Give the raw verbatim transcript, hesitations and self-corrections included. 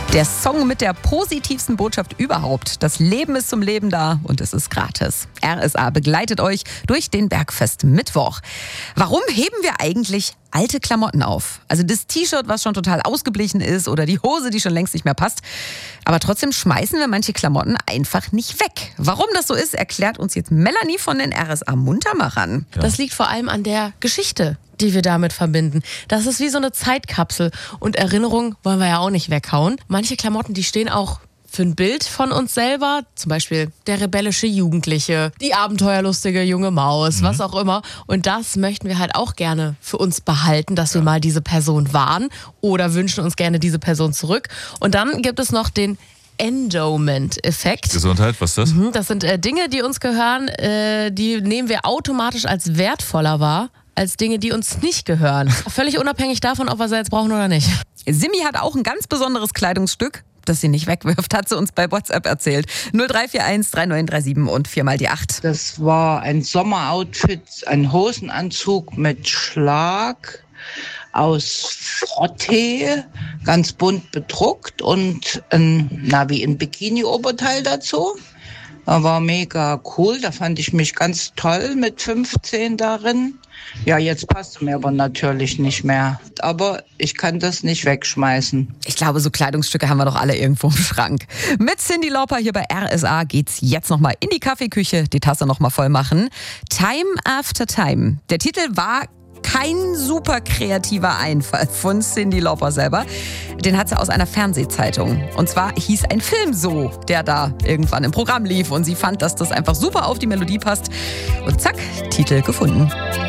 Der Song mit der positivsten Botschaft überhaupt. Das Leben ist zum Leben da und es ist gratis. R S A begleitet euch durch den Bergfest Mittwoch. Warum heben wir eigentlich alte Klamotten auf? Also das T-Shirt, was schon total ausgeblichen ist, oder die Hose, die schon längst nicht mehr passt. Aber trotzdem schmeißen wir manche Klamotten einfach nicht weg. Warum das so ist, erklärt uns jetzt Melanie von den R S A Muntermachern. Ja. Das liegt vor allem an der Geschichte, die wir damit verbinden. Das ist wie so eine Zeitkapsel. Und Erinnerungen wollen wir ja auch nicht weghauen. Manche Klamotten, die stehen auch für ein Bild von uns selber. Zum Beispiel der rebellische Jugendliche, die abenteuerlustige junge Maus, mhm. was auch immer. Und das möchten wir halt auch gerne für uns behalten, dass wir mal diese Person waren oder wünschen uns gerne diese Person zurück. Und dann gibt es noch den Endowment-Effekt. Gesundheit, was ist das? Mhm, das sind äh, Dinge, die uns gehören, äh, die nehmen wir automatisch als wertvoller wahr, als Dinge, die uns nicht gehören. Völlig unabhängig davon, ob wir sie jetzt brauchen oder nicht. Simi hat auch ein ganz besonderes Kleidungsstück, das sie nicht wegwirft, hat sie uns bei WhatsApp erzählt. null drei vier eins drei neun drei sieben und viermal die acht. Das war ein Sommeroutfit, ein Hosenanzug mit Schlag aus Frottee, ganz bunt bedruckt und ein, na, wie ein Bikini-Oberteil dazu. Das war mega cool, da fand ich mich ganz toll mit fünfzehn darin. Ja, jetzt passt es mir aber natürlich nicht mehr. Aber ich kann das nicht wegschmeißen. Ich glaube, so Kleidungsstücke haben wir doch alle irgendwo im Schrank. Mit Cyndi Lauper hier bei R S A geht's jetzt nochmal in die Kaffeeküche, die Tasse nochmal voll machen. Time After Time. Der Titel war kein super kreativer Einfall von Cyndi Lauper selber. Den hat sie aus einer Fernsehzeitung. Und zwar hieß ein Film so, der da irgendwann im Programm lief. Und sie fand, dass das einfach super auf die Melodie passt. Und zack, Titel gefunden.